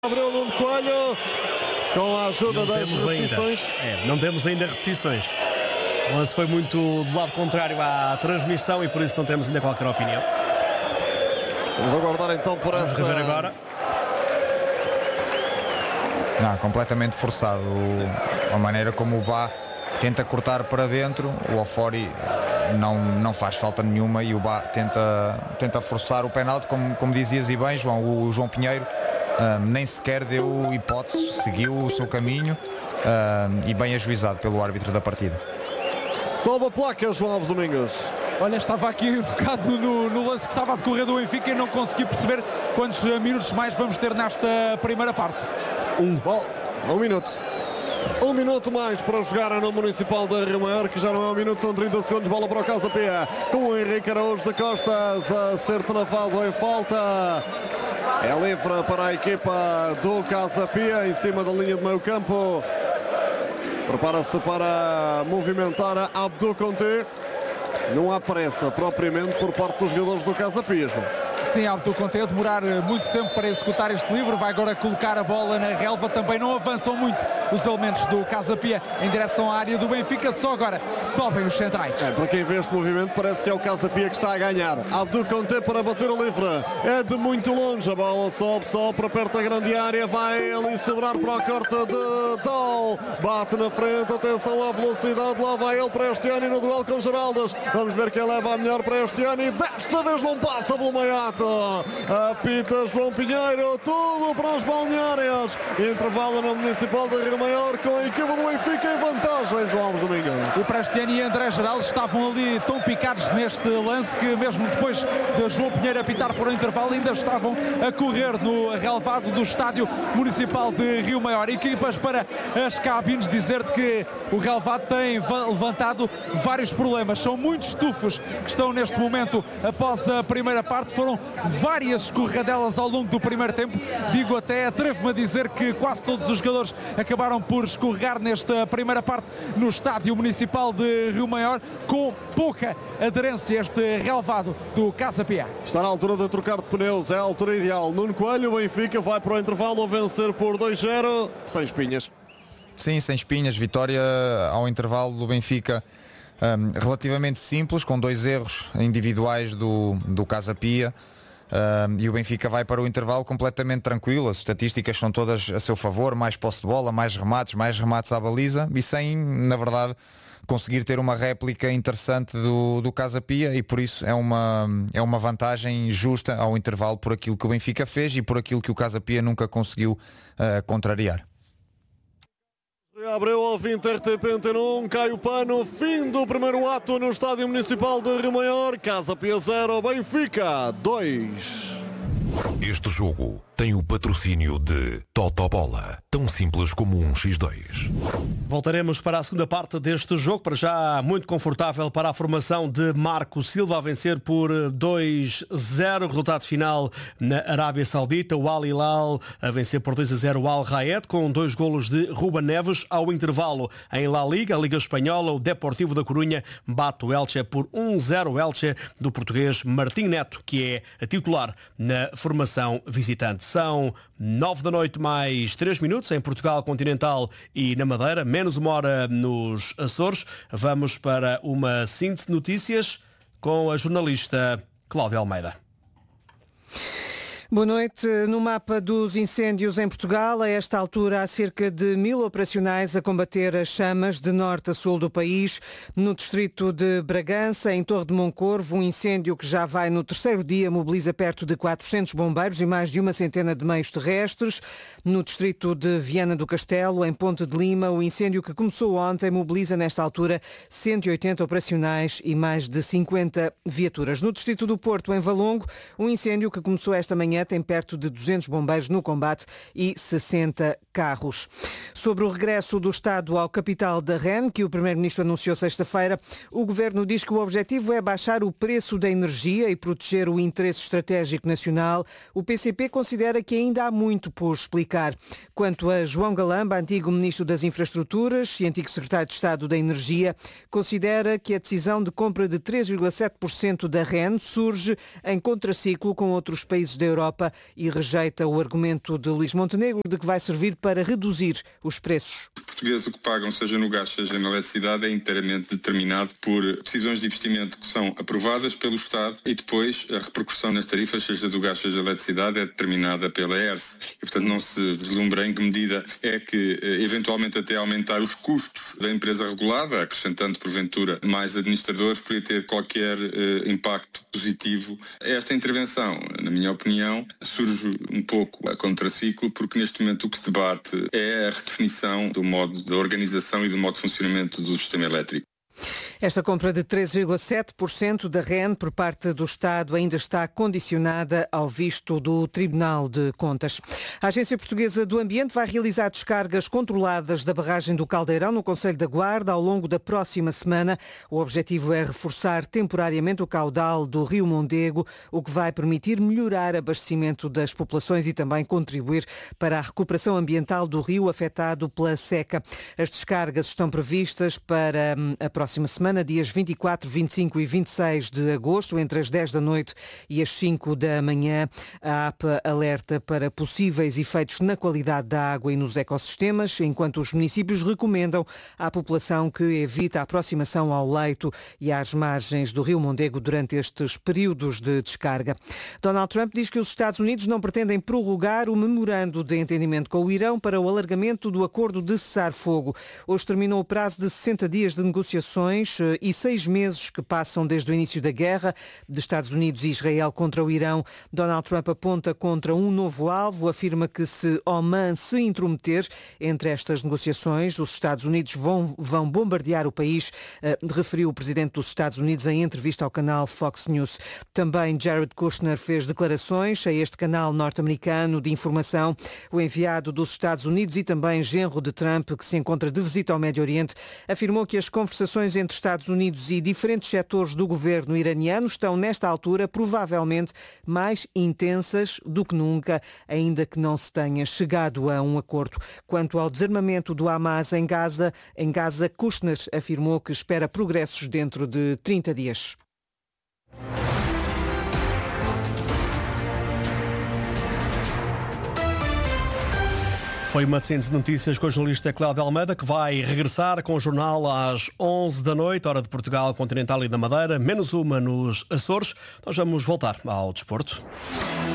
Abriu o Nuno Coelho com a ajuda das repetições. Não temos ainda repetições. O lance foi muito do lado contrário à transmissão e por isso não temos ainda qualquer opinião. Vamos aguardar então por essa... Vamos rever agora. Não, completamente forçado. A maneira como o Bá tenta cortar para dentro, o Ofori não faz falta nenhuma e o Bá tenta forçar o penalti, como dizias e bem, João, o João Pinheiro nem sequer deu hipóteses, seguiu o seu caminho e bem ajuizado pelo árbitro da partida. Sobe a placa, João Alves Domingos. Olha, estava aqui focado no lance que estava a decorrer do Benfica e não consegui perceber quantos minutos mais vamos ter nesta primeira parte. Um minuto. Um minuto mais para jogar no Municipal de Rio Maior, que já não é um minuto, são 30 segundos. Bola para o Casa Pia, com o Henrique Araújo de Costas a ser travado em falta. É livre para a equipa do Casa Pia, em cima da linha de meio campo. Prepara-se para movimentar a Abdul Conte. Não há pressa propriamente por parte dos jogadores do Casa Pia. Sim, Abdul Conte a demorar muito tempo para executar este livre, vai agora colocar a bola na relva, também não avançam muito os elementos do Casa Pia em direção à área do Benfica, só agora sobem os centrais. Para quem vê este movimento parece que é o Casa Pia que está a ganhar. Abdul Conte para bater o livre, é de muito longe, a bola sobe só para perto da grande área, vai ali sobrar para o corte de Tal, bate na frente, atenção à velocidade, lá vai ele para este ano e no duelo com Geraldas, vamos ver quem leva a melhor para este ano e desta vez não passa pelo meiato. Apita João Pinheiro, tudo para os balneários. Intervalo no Municipal de Rio Maior com a equipa do Benfica em vantagem, João Alves Domingos. O Prestiani e André Geraldo estavam ali tão picados neste lance que mesmo depois de João Pinheiro apitar por um intervalo ainda estavam a correr no relevado do Estádio Municipal de Rio Maior. Equipas para as cabines, dizer-te que o relevado tem levantado vários problemas. São muitos tufos que estão neste momento após a primeira parte. Foram várias escorregadelas ao longo do primeiro tempo. Digo até, atrevo-me a dizer que quase todos os jogadores acabaram por escorregar nesta primeira parte no Estádio Municipal de Rio Maior, com pouca aderência este relevado do Casa Pia. Está na altura de trocar de pneus, é a altura ideal. Nuno Coelho, o Benfica vai para o intervalo a vencer por 2-0, sem espinhas. Sim, sem espinhas, vitória ao intervalo do Benfica. Relativamente simples, com 2 erros individuais do Casa Pia, e o Benfica vai para o intervalo completamente tranquilo. As estatísticas são todas a seu favor, mais posse de bola, mais remates à baliza e sem, na verdade, conseguir ter uma réplica interessante do Casa Pia, e por isso é uma vantagem justa ao intervalo por aquilo que o Benfica fez e por aquilo que o Casa Pia nunca conseguiu contrariar. Abriu ao 20 RTP Antena 1, cai o pano, fim do primeiro ato no Estádio Municipal de Rio Maior. Casa Pia 0, Benfica 2. Este jogo tem o patrocínio de Totobola, tão simples como um X2. Voltaremos para a segunda parte deste jogo, para já muito confortável para a formação de Marco Silva, a vencer por 2-0, resultado final na Arábia Saudita. O Al Hilal a vencer por 2-0 o Al Raed, com 2 golos de Ruben Neves. Ao intervalo em La Liga, a Liga Espanhola, o Deportivo da Corunha bate o Elche por 1-0, o Elche do português Martim Neto, que é a titular na formação visitante. São 9 da noite mais 3 minutos em Portugal continental e na Madeira, menos 1 hora nos Açores. Vamos para uma síntese de notícias com a jornalista Cláudia Almeida. Boa noite. No mapa dos incêndios em Portugal, a esta altura há cerca de 1000 operacionais a combater as chamas de norte a sul do país. No distrito de Bragança, em Torre de Moncorvo, um incêndio que já vai no 3º dia mobiliza perto de 400 bombeiros e mais de uma centena de meios terrestres. No distrito de Viana do Castelo, em Ponte de Lima, o incêndio que começou ontem mobiliza nesta altura 180 operacionais e mais de 50 viaturas. No distrito do Porto, em Valongo, um incêndio que começou esta manhã tem perto de 200 bombeiros no combate e 60 carros. Sobre o regresso do Estado ao capital da REN, que o Primeiro-Ministro anunciou sexta-feira, o Governo diz que o objetivo é baixar o preço da energia e proteger o interesse estratégico nacional. O PCP considera que ainda há muito por explicar. Quanto a João Galamba, antigo Ministro das Infraestruturas e antigo Secretário de Estado da Energia, considera que a decisão de compra de 3,7% da REN surge em contraciclo com outros países da Europa Europa e rejeita o argumento de Luís Montenegro de que vai servir para reduzir os preços. Os portugueses o que pagam, seja no gás, seja na eletricidade, é inteiramente determinado por decisões de investimento que são aprovadas pelo Estado e depois a repercussão nas tarifas, seja do gás, seja da eletricidade, é determinada pela ERSE. E, portanto, não se vislumbra em que medida é que, eventualmente, até aumentar os custos da empresa regulada, acrescentando, porventura, mais administradores, poderia ter qualquer impacto positivo. Esta intervenção, na minha opinião, surge um pouco a contraciclo, porque neste momento o que se debate é a redefinição do modo de organização e do modo de funcionamento do sistema elétrico. Esta compra de 3,7% da REN por parte do Estado ainda está condicionada ao visto do Tribunal de Contas. A Agência Portuguesa do Ambiente vai realizar descargas controladas da barragem do Caldeirão no Concelho da Guarda ao longo da próxima semana. O objetivo é reforçar temporariamente o caudal do Rio Mondego, o que vai permitir melhorar o abastecimento das populações e também contribuir para a recuperação ambiental do rio afetado pela seca. As descargas estão previstas para a próxima semana, dias 24, 25 e 26 de agosto, entre as 10 da noite e as 5 da manhã. A APA alerta para possíveis efeitos na qualidade da água e nos ecossistemas, enquanto os municípios recomendam à população que evite a aproximação ao leito e às margens do Rio Mondego durante estes períodos de descarga. Donald Trump diz que os Estados Unidos não pretendem prorrogar o memorando de entendimento com o Irão para o alargamento do acordo de cessar-fogo. Hoje terminou o prazo de 60 dias de negociações e 6 meses que passam desde o início da guerra de Estados Unidos e Israel contra o Irão. Donald Trump aponta contra um novo alvo, afirma que se Oman se intrometer entre estas negociações, os Estados Unidos vão bombardear o país, referiu o presidente dos Estados Unidos em entrevista ao canal Fox News. Também Jared Kushner fez declarações a este canal norte-americano de informação. O enviado dos Estados Unidos e também genro de Trump, que se encontra de visita ao Médio Oriente, afirmou que as conversações entre Estados Unidos e diferentes setores do governo iraniano estão, nesta altura, provavelmente mais intensas do que nunca, ainda que não se tenha chegado a um acordo. Quanto ao desarmamento do Hamas em Gaza, Kushner afirmou que espera progressos dentro de 30 dias. Foi uma síntese de notícias com a jornalista Cláudia Almeida, que vai regressar com o jornal às 11 da noite, hora de Portugal, Continental e da Madeira, menos uma nos Açores. Nós vamos voltar ao desporto.